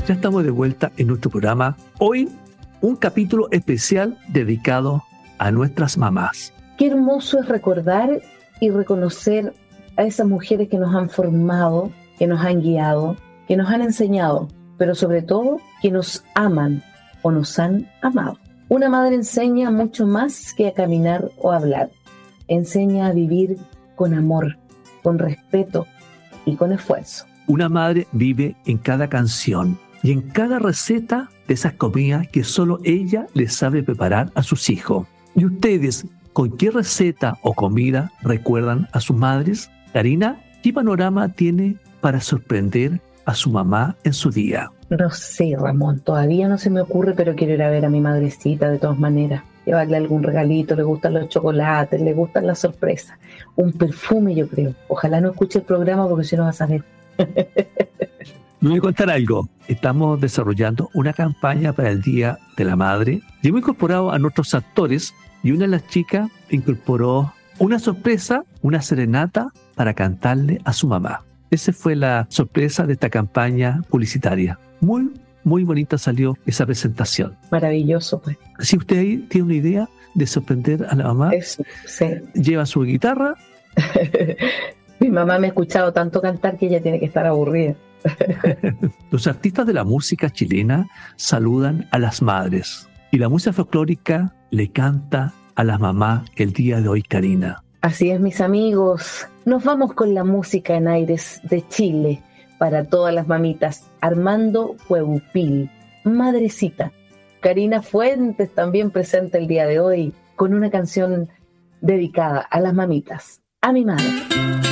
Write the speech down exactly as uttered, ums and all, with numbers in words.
Ya estamos de vuelta en nuestro programa. Hoy, un capítulo especial dedicado a nuestras mamás. Qué hermoso es recordar y reconocer a esas mujeres que nos han formado, que nos han guiado, que nos han enseñado, pero sobre todo que nos aman o nos han amado. Una madre enseña mucho más que a caminar o a hablar. Enseña a vivir con amor, con respeto y con esfuerzo. Una madre vive en cada canción y en cada receta de esas comidas que solo ella le sabe preparar a sus hijos. ¿Y ustedes, con qué receta o comida recuerdan a sus madres? Karina, ¿qué panorama tiene para sorprender a su mamá en su día? No sé, Ramón, todavía no se me ocurre, pero quiero ir a ver a mi madrecita de todas maneras. Llevarle algún regalito, le gustan los chocolates, le gustan las sorpresas. Un perfume, yo creo. Ojalá no escuche el programa porque si no va a saber. Me voy a contar algo. Estamos desarrollando una campaña para el Día de la Madre y hemos incorporado a nuestros actores y una de las chicas incorporó una sorpresa, una serenata para cantarle a su mamá. Esa fue la sorpresa de esta campaña publicitaria. Muy, muy bonita salió esa presentación. Maravilloso, pues. Si usted ahí tiene una idea de sorprender a la mamá, Eso, sí. Lleva su guitarra. Mi mamá me ha escuchado tanto cantar que ella tiene que estar aburrida. Los artistas de la música chilena saludan a las madres y la música folclórica le canta a las mamás el día de hoy, Karina. Así es, mis amigos. Nos vamos con la música en aires de Chile para todas las mamitas. Armando Hueupil, Madrecita. Karina Fuentes también presente el día de hoy con una canción dedicada a las mamitas. A mi madre.